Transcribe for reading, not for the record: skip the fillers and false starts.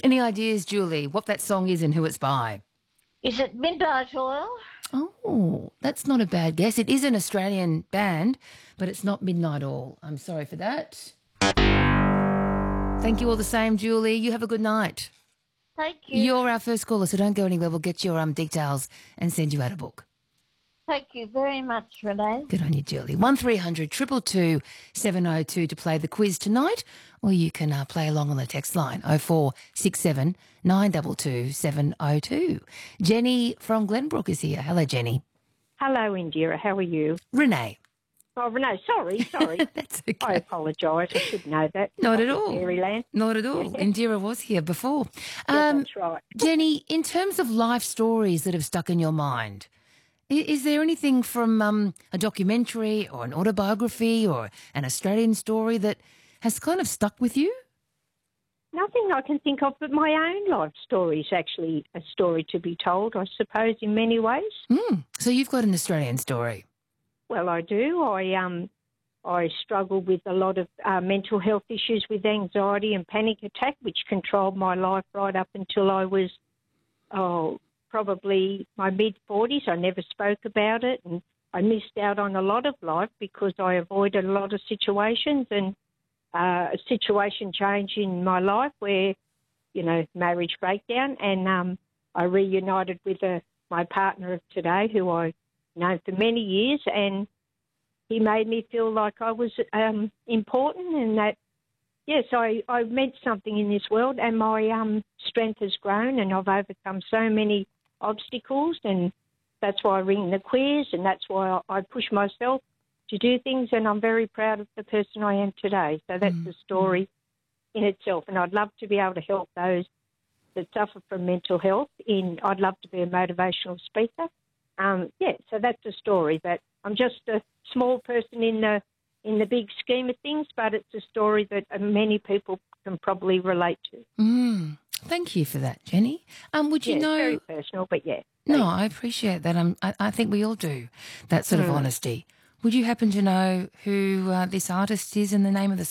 Any ideas, Julie, what that song is and who it's by? Is it Midnight Oil? Oh, that's not a bad guess. It is an Australian band, but it's not Midnight Oil. I'm sorry for that. Thank you all the same, Julie. You have a good night. Thank you. You're our first caller, so don't go anywhere. We'll get your details and send you out a book. Thank you very much, Renee. Good on you, Julie. 1300 222 702 to play the quiz tonight, or you can play along on the text line 0467 922 702. Jenny from Glenbrook is here. Hello, Jenny. Hello, Indira. How are you? Renee. Oh, Renee, sorry. That's okay. I apologise. I should know that. Not at all. Maryland. Not at all. Indira was here before. That's right. Jenny, in terms of life stories that have stuck in your mind, is there anything from a documentary or an autobiography or an Australian story that has kind of stuck with you? Nothing I can think of, but my own life story is actually a story to be told, I suppose, in many ways. So you've got an Australian story. Well, I do. I struggled with a lot of mental health issues with anxiety and panic attack, which controlled my life right up until I was, probably my mid-40s. I never spoke about it, and I missed out on a lot of life because I avoided a lot of situations, and a situation changed in my life where, marriage breakdown, and I reunited with my partner of today, who I've known for many years, and he made me feel like I was important, and that, yes, I meant something in this world, and my strength has grown, and I've overcome so many obstacles, and that's why I ring the quiz, and that's why I push myself to do things, and I'm very proud of the person I am today. So that's the story in itself, and I'd love to be able to help those that suffer from mental health. I'd love to be a motivational speaker. So that's a story, that I'm just a small person in the big scheme of things, but it's a story that many people can probably relate to. Thank you for that, Jenny. Would you know? It's very personal, but yeah. No, I appreciate that. I think we all do that sort of honesty. Would you happen to know who this artist is and the name of the